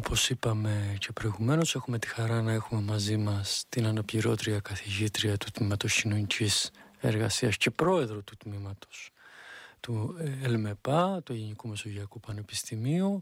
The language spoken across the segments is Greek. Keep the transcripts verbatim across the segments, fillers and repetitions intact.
Όπως είπαμε και προηγουμένως, έχουμε τη χαρά να έχουμε μαζί μας την αναπληρώτρια καθηγήτρια του Τμήματος Κοινωνικής Εργασίας και πρόεδρο του Τμήματος του ΕΛΜΕΠΑ, του Ελληνικού Μεσογειακού Πανεπιστημίου,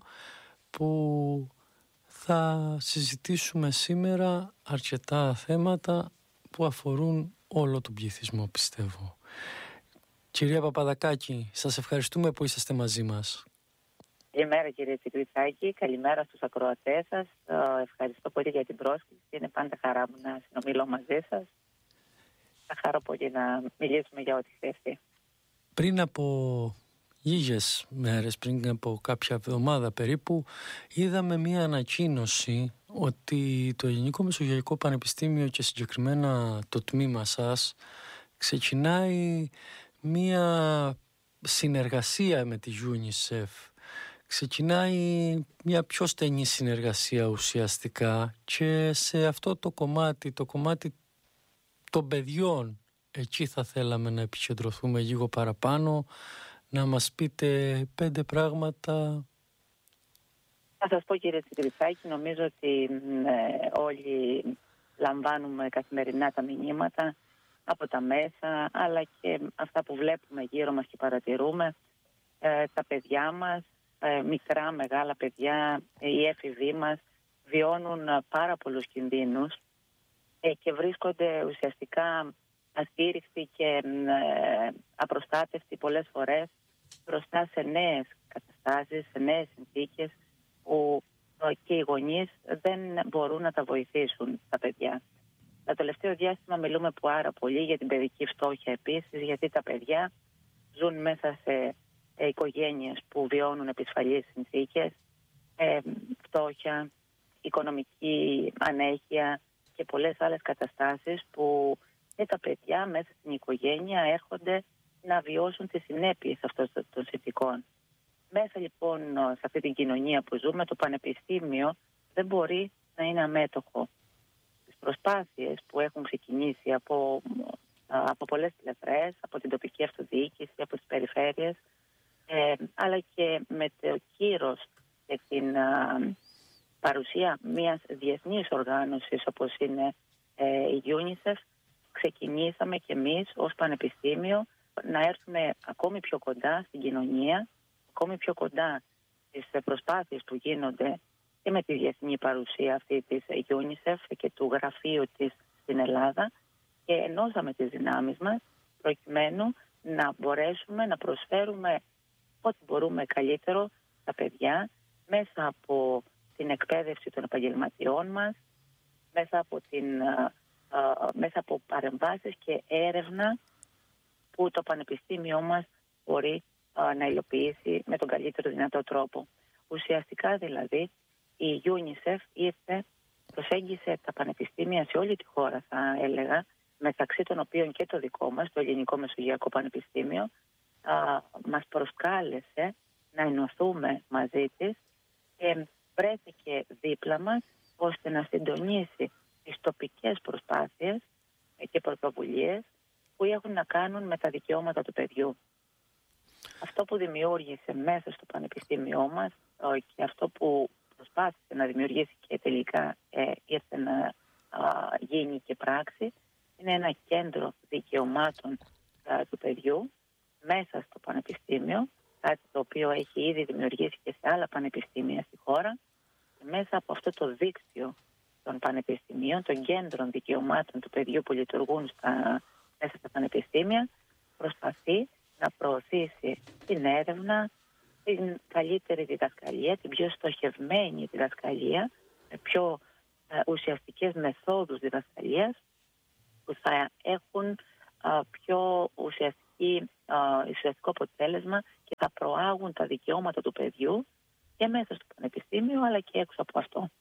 που θα συζητήσουμε σήμερα αρκετά θέματα που αφορούν όλο τον πληθυσμό, πιστεύω. Κυρία Παπαδακάκη, σας ευχαριστούμε που είσαστε μαζί μας. Καλημέρα κύριε Τσικλιτσάκη, καλημέρα στους ακροατές σας. Ευχαριστώ πολύ για την πρόσκληση. Είναι πάντα χαρά μου να συνομιλώ μαζί σας. Θα χαρώ πολύ να μιλήσουμε για ό,τι θέλετε. Πριν από λίγες μέρες, πριν από κάποια εβδομάδα περίπου, είδαμε μία ανακοίνωση ότι το Ελληνικό Μεσογειακό Πανεπιστήμιο και συγκεκριμένα το τμήμα σας ξεκινάει μία συνεργασία με τη UNICEF. Ξεκινάει μια πιο στενή συνεργασία ουσιαστικά και σε αυτό το κομμάτι, το κομμάτι των παιδιών, εκεί θα θέλαμε να επικεντρωθούμε λίγο παραπάνω, να μας πείτε πέντε πράγματα. Θα σας πω κύριε Τσικλιτσάκη, νομίζω ότι ε, όλοι λαμβάνουμε καθημερινά τα μηνύματα από τα μέσα, αλλά και αυτά που βλέπουμε γύρω μας και παρατηρούμε. Ε, τα παιδιά μας, ε, μικρά, μεγάλα παιδιά, οι έφηβοι μας βιώνουν πάρα πολλούς κινδύνους ε, και βρίσκονται ουσιαστικά αστήρικτοι και ε, απροστάτευτοι πολλές φορές μπροστά σε νέες καταστάσεις, σε νέες συνθήκες που ε, και οι γονείς δεν μπορούν να τα βοηθήσουν τα παιδιά. Το τελευταίο διάστημα μιλούμε πάρα πολύ για την παιδική φτώχεια επίσης, γιατί τα παιδιά ζουν μέσα σε ε, οικογένειες που βιώνουν επισφαλείς συνθήκες, ε, φτώχεια, οικονομική ανέχεια και πολλές άλλες καταστάσεις που και τα παιδιά μέσα στην οικογένεια έρχονται να βιώσουν τις συνέπειες αυτών των συνθήκων. Μέσα λοιπόν σε αυτή την κοινωνία που ζούμε, το Πανεπιστήμιο δεν μπορεί να είναι αμέτωχο. Τις προσπάθειες που έχουν ξεκινήσει από, από πολλές πλευρές, από την τοπική αυτοδιοίκηση, από τις περιφέρειες, ε, αλλά και με το κύρος και την α, παρουσία μιας διεθνής οργάνωσης όπως είναι ε, η UNICEF, ξεκινήσαμε κι εμείς ως Πανεπιστήμιο να έρθουμε ακόμη πιο κοντά στην κοινωνία, ακόμη πιο κοντά στις προσπάθειες που γίνονται και με τη διεθνή παρουσία αυτή της UNICEF και του γραφείου της στην Ελλάδα, και ενώσαμε τις δυνάμεις μας προκειμένου να μπορέσουμε να προσφέρουμε ό,τι μπορούμε καλύτερο στα παιδιά μέσα από την εκπαίδευση των επαγγελματιών μας, μέσα από, την, α, α, μέσα από παρεμβάσεις και έρευνα που το Πανεπιστήμιό μας μπορεί α, να υλοποιήσει με τον καλύτερο δυνατό τρόπο. Ουσιαστικά δηλαδή η UNICEF ήρθε, προσέγγισε τα πανεπιστήμια σε όλη τη χώρα, θα έλεγα, μεταξύ των οποίων και το δικό μας, το Ελληνικό Μεσογειακό Πανεπιστήμιο, α, μας προσκάλεσε να ενωθούμε μαζί της και βρέθηκε δίπλα μας ώστε να συντονίσει τις τοπικές προσπάθειες και πρωτοβουλίες που έχουν να κάνουν με τα δικαιώματα του παιδιού. Αυτό που δημιούργησε μέσα στο πανεπιστήμιό μας και αυτό που προσπάθησε να δημιουργήσει και τελικά ε, ήρθε να α, γίνει και πράξη, είναι ένα κέντρο δικαιωμάτων α, του παιδιού μέσα στο πανεπιστήμιο, κάτι το οποίο έχει ήδη δημιουργήσει και σε άλλα πανεπιστήμια στη χώρα, και μέσα από αυτό το δίκτυο των πανεπιστημίων, των κέντρων δικαιωμάτων του παιδιού που λειτουργούν στα, μέσα στα πανεπιστήμια, προσπαθεί να προωθήσει την έρευνα, την καλύτερη διδασκαλία, την πιο στοχευμένη διδασκαλία, με πιο ε, ουσιαστικές μεθόδους διδασκαλίας που θα έχουν ε, πιο ουσιαστική, ε, ουσιαστικό αποτέλεσμα και θα προάγουν τα δικαιώματα του παιδιού και μέσα στο πανεπιστήμιο αλλά και έξω από αυτό.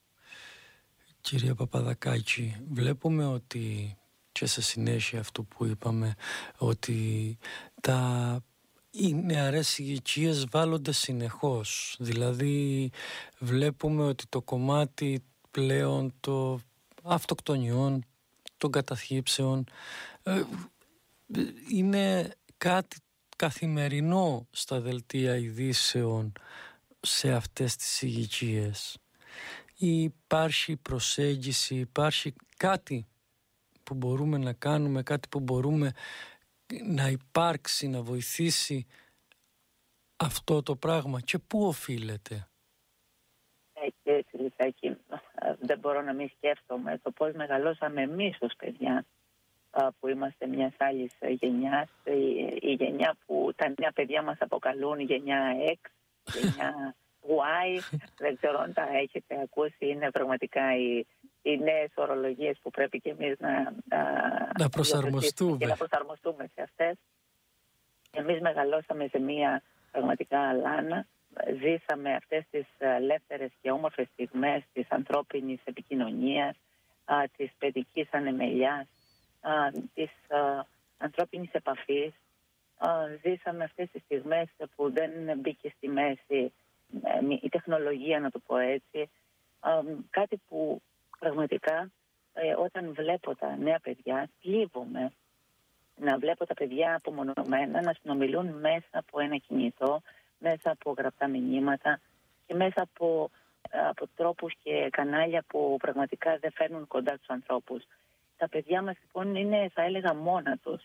Κυρία Παπαδακάκη, βλέπουμε ότι και σε συνέχεια αυτό που είπαμε, ότι τα οι νεαρές ηλικίες βάλλονται συνεχώς. Δηλαδή βλέπουμε ότι το κομμάτι πλέον των αυτοκτονιών, των καταθλίψεων ε, είναι κάτι καθημερινό στα δελτία ειδήσεων σε αυτές τις ηλικίες. ή υπάρχει προσέγγιση, υπάρχει κάτι που μπορούμε να κάνουμε, κάτι που μπορούμε να υπάρξει, να βοηθήσει αυτό το πράγμα και πού οφείλεται? Ε, και Λυσάκη, δεν μπορώ να μην σκέφτομαι το πώς μεγαλώσαμε εμείς ως παιδιά, που είμαστε μιας άλλης γενιάς, η, η γενιά που τα νέα παιδιά μας αποκαλούν γενιά X, γενιά Y, δεν ξέρω αν τα έχετε ακούσει, είναι πραγματικά οι, οι νέες ορολογίες που πρέπει και εμείς να, να, να προσαρμοστούμε και να προσαρμοστούμε σε αυτές. Εμείς μεγαλώσαμε σε μια πραγματικά αλάνα, ζήσαμε αυτές τις ελεύθερες και όμορφες στιγμές της ανθρώπινης επικοινωνίας, α, της παιδικής ανεμελιάς, α, της α, ανθρώπινης επαφής. Α, ζήσαμε αυτές τις στιγμές που δεν μπήκε στη μέση η τεχνολογία, να το πω έτσι. Α, κάτι που πραγματικά ε, όταν βλέπω τα νέα παιδιά θλίβομαι να βλέπω τα παιδιά απομονωμένα να συνομιλούν μέσα από ένα κινητό, μέσα από γραπτά μηνύματα και μέσα από, από τρόπους και κανάλια που πραγματικά δεν φέρνουν κοντά τους ανθρώπους. Τα παιδιά μας λοιπόν είναι, θα έλεγα, μόνα τους.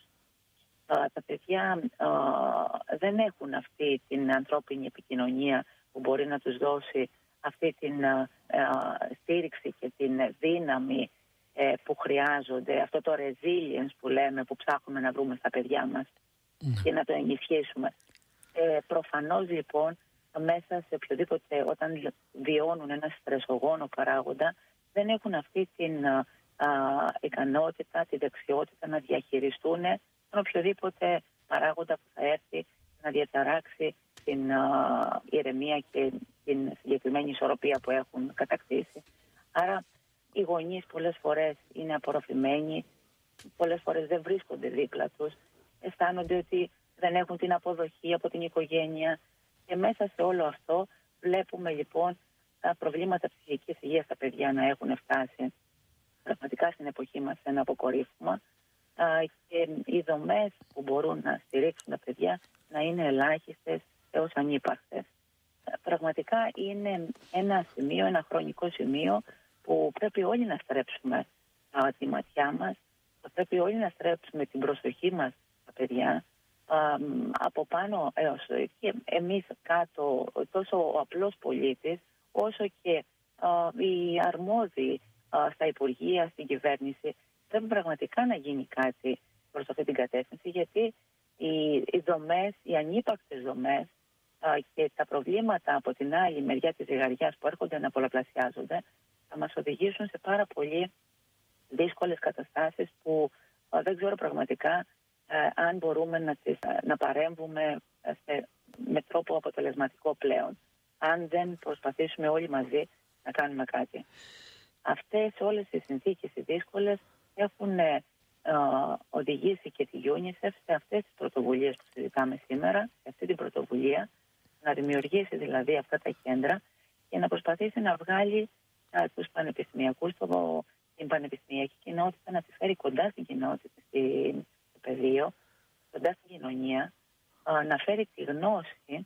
Τα παιδιά α, δεν έχουν αυτή την ανθρώπινη επικοινωνία που μπορεί να τους δώσει αυτή την α, α, στήριξη και την δύναμη ε, που χρειάζονται, αυτό το resilience που λέμε, που ψάχνουμε να βρούμε στα παιδιά μας mm. και να το ενισχύσουμε. Ε, προφανώς λοιπόν μέσα σε οποιοδήποτε, όταν βιώνουν ένα στρεσογόνο παράγοντα, δεν έχουν αυτή την α, α, ικανότητα, τη δεξιότητα να διαχειριστούν τον οποιοδήποτε παράγοντα που θα έρθει να διαταράξει την α, ηρεμία και την συγκεκριμένη ισορροπία που έχουν κατακτήσει. Άρα οι γονείς πολλές φορές είναι απορροφημένοι, πολλές φορές δεν βρίσκονται δίπλα τους, αισθάνονται ότι δεν έχουν την αποδοχή από την οικογένεια και μέσα σε όλο αυτό βλέπουμε λοιπόν τα προβλήματα ψυχικής υγείας στα παιδιά να έχουν φτάσει πραγματικά στην εποχή μας σε ένα αποκορύφωμα και οι δομές που μπορούν να στηρίξουν τα παιδιά να είναι ελάχιστες έως ανύπαρκτες. Πραγματικά είναι ένα σημείο, ένα χρονικό σημείο που πρέπει όλοι να στρέψουμε α, τη ματιά μας, πρέπει όλοι να στρέψουμε την προσοχή μας στα παιδιά, α, από πάνω έως και εμείς κάτω, τόσο ο απλός πολίτης, όσο και α, οι αρμόδιοι α, στα Υπουργεία, στην κυβέρνηση. Πρέπει πραγματικά να γίνει κάτι προς αυτή την κατεύθυνση, γιατί οι, οι δομές, οι ανύπαρκτες δομές α, και τα προβλήματα από την άλλη μεριά της ζυγαριάς που έρχονται να πολλαπλασιάζονται θα μας οδηγήσουν σε πάρα πολύ δύσκολες καταστάσεις που α, δεν ξέρω πραγματικά α, αν μπορούμε να, τις, α, να παρέμβουμε σε, με τρόπο αποτελεσματικό πλέον, αν δεν προσπαθήσουμε όλοι μαζί να κάνουμε κάτι. Αυτές όλες οι συνθήκες οι δύσκολες έχουν ε, οδηγήσει και τη UNICEF σε αυτές τις πρωτοβουλίες που συζητάμε σήμερα, σε αυτή την πρωτοβουλία, να δημιουργήσει δηλαδή αυτά τα κέντρα και να προσπαθήσει να βγάλει α, τους πανεπιστημιακούς, το, την πανεπιστημιακή κοινότητα, να τη φέρει κοντά στην κοινότητα, στο πεδίο, κοντά στην κοινωνία, α, να φέρει τη γνώση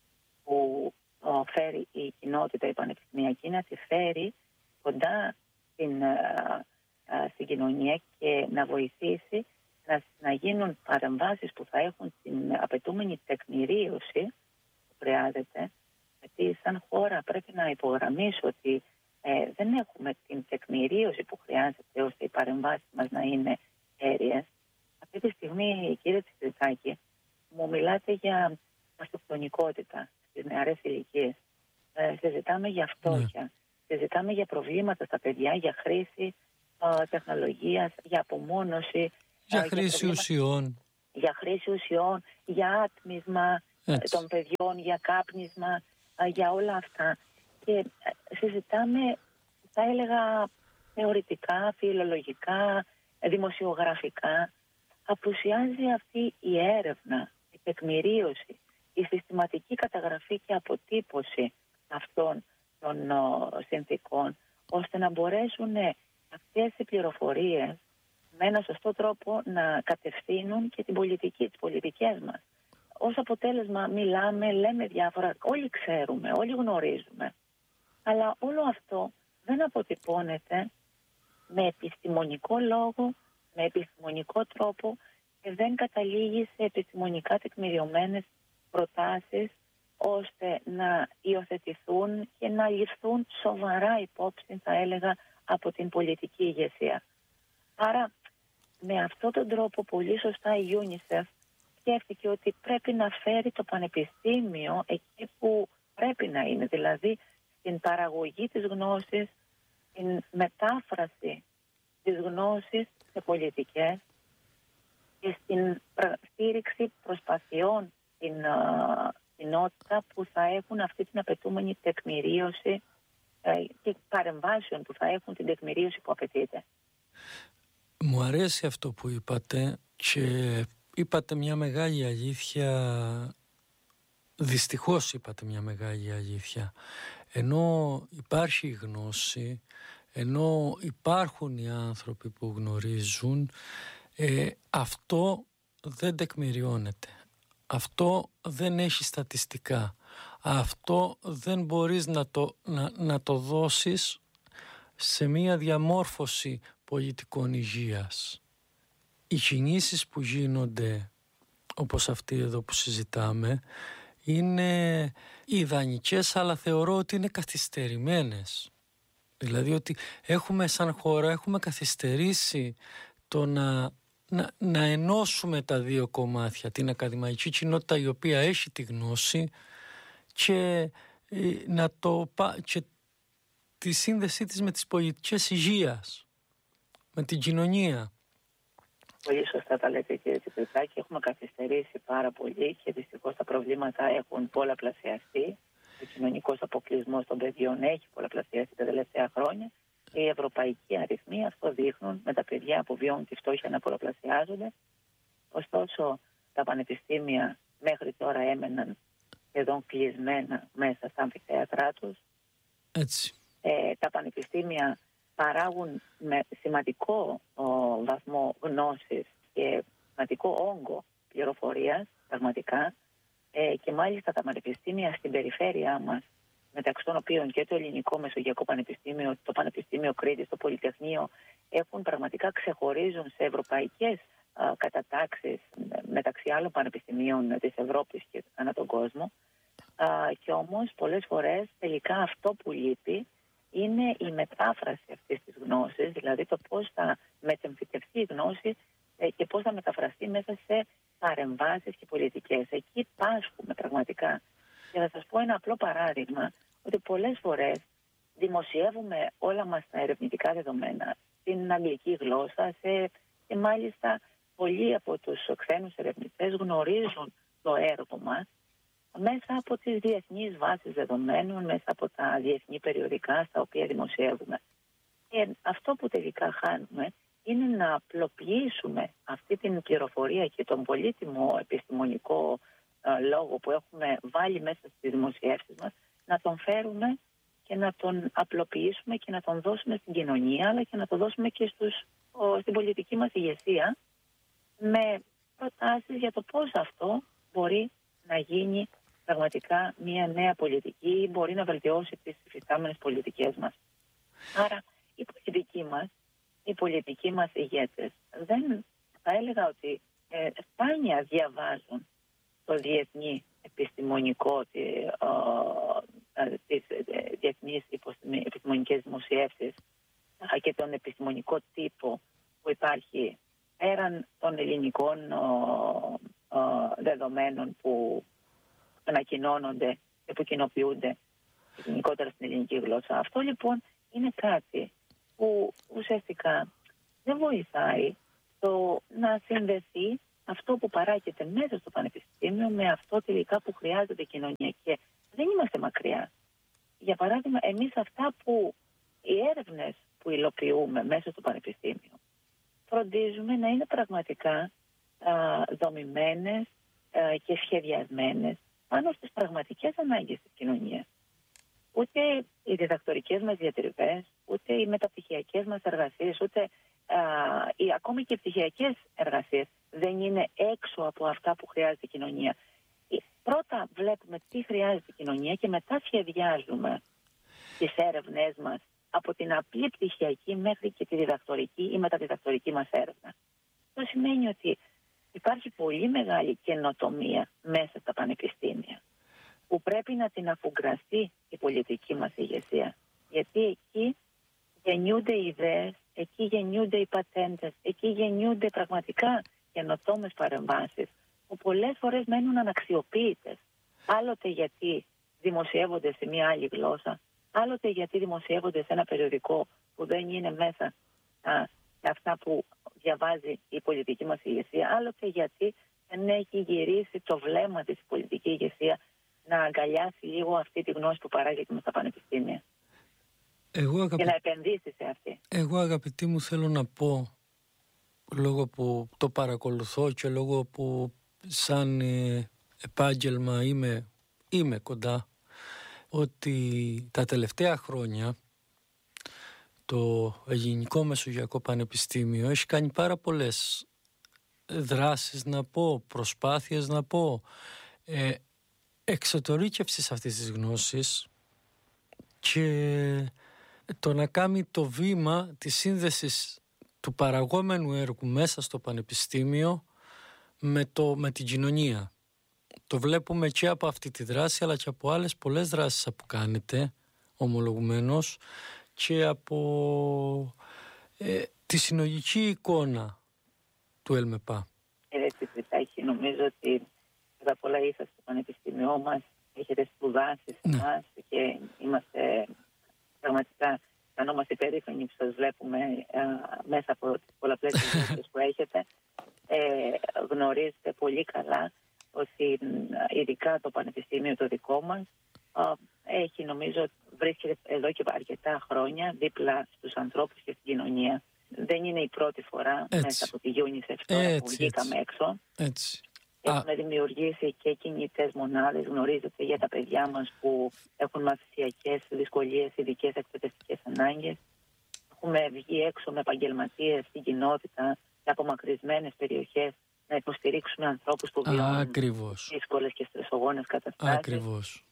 που α, φέρει η κοινότητα, η πανεπιστημιακή, να τη φέρει κοντά στην, α, α, στην κοινωνία και να βοηθήσει να, να γίνουν παρεμβάσεις που θα έχουν την απαιτούμενη τεκμηρίωση που χρειάζεται. Γιατί σαν χώρα πρέπει να υπογραμμίσω ότι ε, δεν έχουμε την τεκμηρίωση που χρειάζεται ώστε οι παρεμβάσεις μας να είναι αίριες. Αυτή τη στιγμή, κύριε Τσιριτάκη, μου μιλάτε για αυτοκτονικότητα στις νεαρές ηλικίες. Ε, συζητάμε για φτώχεια. Mm. Συζητάμε για προβλήματα στα παιδιά, για χρήση α, τεχνολογίας, για απομόνωση. Για α, χρήση για ουσιών. Για χρήση ουσιών, για άτμισμα Έτσι. των παιδιών, για κάπνισμα, α, για όλα αυτά. Και α, συζητάμε, θα έλεγα, θεωρητικά, φιλολογικά, δημοσιογραφικά. Απουσιάζει αυτή η έρευνα, η τεκμηρίωση, η συστηματική καταγραφή και αποτύπωση αυτών των ο, συνθήκων, ώστε να μπορέσουν αυτές οι πληροφορίες με ένα σωστό τρόπο να κατευθύνουν και την πολιτική, τις πολιτικές μας. Ως αποτέλεσμα μιλάμε, λέμε διάφορα, όλοι ξέρουμε, όλοι γνωρίζουμε. Αλλά όλο αυτό δεν αποτυπώνεται με επιστημονικό λόγο, με επιστημονικό τρόπο και δεν καταλήγει σε επιστημονικά τεκμηριωμένες προτάσεις ώστε να υιοθετηθούν και να ληφθούν σοβαρά υπόψη, θα έλεγα, από την πολιτική ηγεσία. Άρα, με αυτόν τον τρόπο, πολύ σωστά η UNICEF σκέφτηκε ότι πρέπει να φέρει το πανεπιστήμιο εκεί που πρέπει να είναι, δηλαδή στην παραγωγή της γνώσης, στην μετάφραση της γνώσης σε πολιτικές και στην στήριξη προσπαθειών στην κοινότητα που θα έχουν αυτή την απαιτούμενη τεκμηρίωση και παρεμβάσεων που θα έχουν την τεκμηρίωση που απαιτείται. Μου αρέσει αυτό που είπατε και είπατε μια μεγάλη αλήθεια, δυστυχώς είπατε μια μεγάλη αλήθεια. Ενώ υπάρχει η γνώση, ενώ υπάρχουν οι άνθρωποι που γνωρίζουν, ε, αυτό δεν τεκμηριώνεται. Αυτό δεν έχει στατιστικά. Αυτό δεν μπορείς να το, να, να το δώσεις σε μια διαμόρφωση πολιτικών υγείας. Οι κινήσεις που γίνονται, όπως αυτή εδώ που συζητάμε, είναι ιδανικές, αλλά θεωρώ ότι είναι καθυστερημένες. Δηλαδή ότι έχουμε σαν χώρα, έχουμε καθυστερήσει το να, να, να ενώσουμε τα δύο κομμάτια, την ακαδημαϊκή κοινότητα η οποία έχει τη γνώση και, να το, και τη σύνδεσή της με τις πολιτικές υγείας, με την κοινωνία. Πολύ σωστά τα λέτε, κύριε Τσιπριτάκη. Έχουμε καθυστερήσει πάρα πολύ και δυστυχώς τα προβλήματα έχουν πολλαπλασιαστεί. Ο κοινωνικός αποκλεισμός των παιδιών έχει πολλαπλασιαστεί τα τελευταία χρόνια. Οι ευρωπαϊκοί αριθμοί αυτό δείχνουν, με τα παιδιά που βιώνουν τη φτώχεια να πολλαπλασιάζονται. Ωστόσο, τα πανεπιστήμια μέχρι τώρα έμεναν σχεδόν κλεισμένα μέσα στα αμφιθέατρά τους. Έτσι. Ε, τα πανεπιστήμια παράγουν με σημαντικό ο, βαθμό γνώσης και σημαντικό όγκο πληροφορίας, πραγματικά, ε, και μάλιστα τα πανεπιστήμια στην περιφέρειά μας, μεταξύ των οποίων και το Ελληνικό Μεσογειακό Πανεπιστήμιο, το Πανεπιστήμιο Κρήτης, το Πολυτεχνείο, έχουν πραγματικά ξεχωρίζουν σε ευρωπαϊκές α, κατατάξεις μεταξύ άλλων πανεπιστημίων της Ευρώπης και ανά τον κόσμο. Α, και όμως πολλές φορές τελικά αυτό που λείπει είναι η μετάφραση αυτής της γνώσης, δηλαδή το πώς θα μετεμφυτευτεί η γνώση και πώς θα μεταφραστεί μέσα σε παρεμβάσεις και πολιτικές. Εκεί πάσχουμε πραγματικά. Και θα σας πω ένα απλό παράδειγμα, ότι πολλές φορές δημοσιεύουμε όλα μας τα ερευνητικά δεδομένα στην αγγλική γλώσσα σε, και μάλιστα πολλοί από τους ξένους ερευνητές γνωρίζουν το έργο μας μέσα από τις διεθνείς βάσεις δεδομένων, μέσα από τα διεθνή περιοδικά στα οποία δημοσιεύουμε. Και αυτό που τελικά χάνουμε είναι να απλοποιήσουμε αυτή την πληροφορία και τον πολύτιμο επιστημονικό ε, λόγο που έχουμε βάλει μέσα στις δημοσιεύσεις μας, να τον φέρουμε και να τον απλοποιήσουμε και να τον δώσουμε στην κοινωνία, αλλά και να το δώσουμε και στους, ο, στην πολιτική μας ηγεσία, με προτάσεις για το πώς αυτό μπορεί να γίνει πραγματικά μια νέα πολιτική, μπορεί να βελτιώσει τις υφιστάμενες πολιτικές μας. Άρα οι πολιτικοί μας, οι πολιτικοί μας ηγέτες δεν, θα έλεγα ότι ε, σπάνια διαβάζουν το διεθνή επιστημονικό, τη, ε, τις ε, διεθνείς επιστημονικές δημοσιεύσεις ε, και τον επιστημονικό τύπο που υπάρχει πέραν των ελληνικών ε, ε, δεδομένων που ανακοινώνονται και που κοινοποιούνται γενικότερα στην ελληνική γλώσσα. Αυτό λοιπόν είναι κάτι που ουσιαστικά δεν βοηθάει το να συνδεθεί αυτό που παράγεται μέσα στο πανεπιστήμιο με αυτό τελικά που χρειάζεται η κοινωνία. Και δεν είμαστε μακριά. Για παράδειγμα, εμείς αυτά που οι έρευνες που υλοποιούμε μέσα στο πανεπιστήμιο φροντίζουμε να είναι πραγματικά α, δομημένες α, και σχεδιασμένες πάνω στις πραγματικές ανάγκες της κοινωνίας. Ούτε οι διδακτορικές μας διατριβές, ούτε οι μεταπτυχιακές μας εργασίες, ούτε α, οι, ακόμη και οι πτυχιακές εργασίες δεν είναι έξω από αυτά που χρειάζεται η κοινωνία. Πρώτα βλέπουμε τι χρειάζεται η κοινωνία και μετά σχεδιάζουμε τις έρευνές μας από την απλή πτυχιακή μέχρι και τη διδακτορική ή μεταδιδακτορική μας έρευνα. Αυτό σημαίνει ότι υπάρχει πολύ μεγάλη καινοτομία μέσα στα πανεπιστήμια, που πρέπει να την αφουγκραστεί η πολιτική μας ηγεσία. Γιατί εκεί γεννιούνται οι ιδέες, εκεί γεννιούνται οι πατέντες, εκεί γεννιούνται πραγματικά καινοτόμες παρεμβάσεις, που πολλές φορές μένουν αναξιοποίητες. Άλλοτε γιατί δημοσιεύονται σε μια άλλη γλώσσα, άλλοτε γιατί δημοσιεύονται σε ένα περιοδικό που δεν είναι μέσα α, σε αυτά που διαβάζει η πολιτική μας ηγεσία, άλλοτε γιατί δεν έχει γυρίσει το βλέμμα της πολιτική ηγεσία να αγκαλιάσει λίγο αυτή τη γνώση που παράγεται στα πανεπιστήμια. Εγώ, αγαπη... και να επενδύσει σε αυτή. Εγώ, αγαπητοί μου, θέλω να πω, λόγω που το παρακολουθώ και λόγω που σαν ε, επάγγελμα είμαι, είμαι κοντά, ότι τα τελευταία χρόνια το Ελληνικό Μεσογειακό Πανεπιστήμιο έχει κάνει πάρα πολλές δράσεις, να πω, προσπάθειες, να πω, ε, εξωτερήκευσης αυτής της γνώσης και το να κάνει το βήμα της σύνδεσης του παραγόμενου έργου μέσα στο πανεπιστήμιο με, το, με την κοινωνία. Το βλέπουμε και από αυτή τη δράση, αλλά και από άλλες πολλές δράσεις που κάνετε ομολογουμένως και από ε, τη συνολική εικόνα του ΕΛΜΕΠΑ. Κύριε Τσιπριτάκη, νομίζω ότι κατά πολλά ήρθα στο πανεπιστήμιό μας, έχετε σπουδάσει σε ναι. εμάς και είμαστε πραγματικά, αισθανόμαστε περήφανοι που σας βλέπουμε α, μέσα από τις πολλαπλές δουλειές που έχετε. Ε, γνωρίζετε πολύ καλά ότι ειδικά το πανεπιστήμιο το δικό μας α, έχει, νομίζω, βρίσκεται εδώ και αρκετά χρόνια δίπλα στους ανθρώπους και στην κοινωνία. Δεν είναι η πρώτη φορά έτσι. Μέσα από τη UNICEF τώρα έτσι, που βγήκαμε έτσι. Έξω. Έτσι. Έχουμε Α. δημιουργήσει και κινητές μονάδες, γνωρίζετε, για τα παιδιά μας που έχουν μαθησιακές δυσκολίες, ειδικές εκπαιδευτικές ανάγκες. Έχουμε βγει έξω με επαγγελματίες στην κοινότητα, σε απομακρυσμένες περιοχές, να υποστηρίξουμε ανθρώπους που βιώνουν δύσκολες και στρεσογόνες καταστάσεις. Ακριβώς.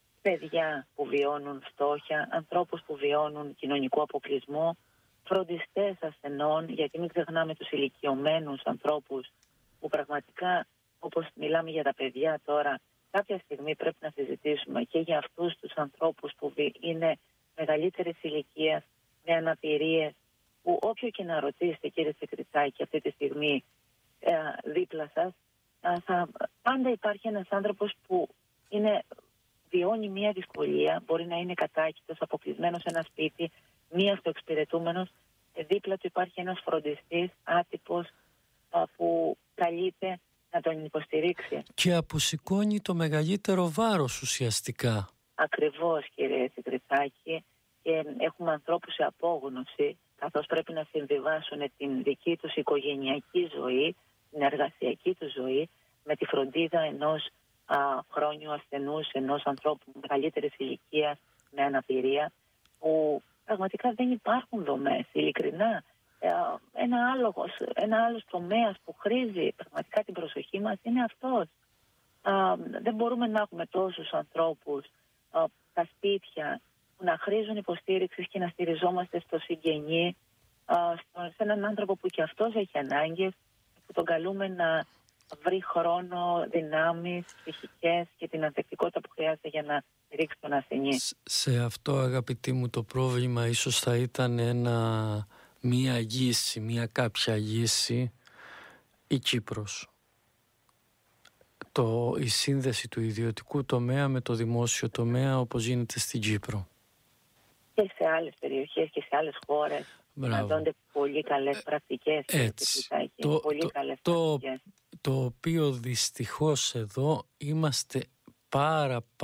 Παιδιά που βιώνουν φτώχεια, ανθρώπους που βιώνουν κοινωνικό αποκλεισμό, φροντιστές ασθενών, γιατί μην ξεχνάμε τους ηλικιωμένους ανθρώπους που πραγματικά, όπως μιλάμε για τα παιδιά τώρα, κάποια στιγμή πρέπει να συζητήσουμε και για αυτούς τους ανθρώπους που είναι μεγαλύτερης ηλικίας, με αναπηρίες, που όποιο και να ρωτήσετε, κύριε Τσιπριτάκη, αυτή τη στιγμή ε, δίπλα σας, ε, θα, πάντα υπάρχει ένας άνθρωπος που είναι, βιώνει μια δυσκολία, μπορεί να είναι κατάκητος, αποκλεισμένος σε ένα σπίτι, μη αυτοεξυπηρετούμενος, ε, δίπλα του υπάρχει ένας φροντιστής άτυπος ε, που καλείται να τον υποστηρίξει. Και αποσηκώνει το μεγαλύτερο βάρος ουσιαστικά. Ακριβώς, κύριε Τσιπριτάκη, και έχουμε ανθρώπους σε απόγνωση, καθώς πρέπει να συμβιβάσουν την δική τους οικογενειακή ζωή, την εργασιακή τους ζωή, με τη φροντίδα ενός α, χρόνιου ασθενούς, ενός ανθρώπου μεγαλύτερης ηλικίας με αναπηρία, που πραγματικά δεν υπάρχουν δομές, ειλικρινά. Ένα άλλο, ένα άλλος τομέας που χρήζει πραγματικά την προσοχή μας είναι αυτός. Α, δεν μπορούμε να έχουμε τόσους ανθρώπους α, στα σπίτια που να χρήζουν υποστήριξης και να στηριζόμαστε στο συγγενή, α, στο, σε έναν άνθρωπο που και αυτός έχει ανάγκες, που τον καλούμε να βρει χρόνο, δυνάμεις, ψυχικές και την ανθεκτικότητα που χρειάζεται για να στηρίξει τον ασθενή. Σε αυτό, αγαπητοί μου, το πρόβλημα ίσως θα ήταν ένα... μία λύση, μία κάποια λύση, η Κύπρος. Το, η σύνδεση του ιδιωτικού τομέα με το δημόσιο τομέα όπως γίνεται στην Κύπρο. Και σε άλλες περιοχές και σε άλλες χώρες να δώνται πολύ καλές πρακτικές. Έτσι. Το, πολύ το, καλές το, πρακτικές. Το οποίο δυστυχώς εδώ είμαστε πάρα